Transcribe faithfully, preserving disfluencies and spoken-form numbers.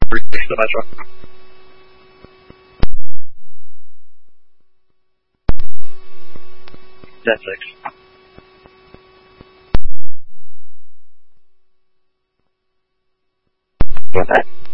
three six to Metro. ten six. What's that?